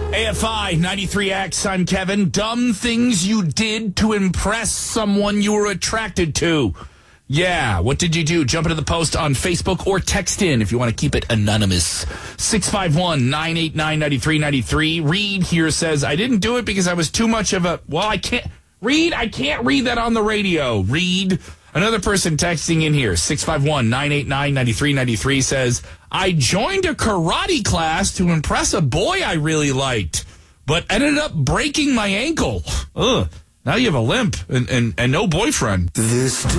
AFI 93X, I'm Kevin. Dumb things you did to impress someone you were attracted to. Yeah, what did you do? Jump into the post on Facebook or text in if you want to keep it anonymous. 651-989-9393. Reed here says, I didn't do it because I was too much of a... Well, I can't read that on the radio. Reed. Another person texting in here, 651-989-9393 says, I joined a karate class to impress a boy I really liked, but ended up breaking my ankle. Ugh. Now you have a limp and no boyfriend.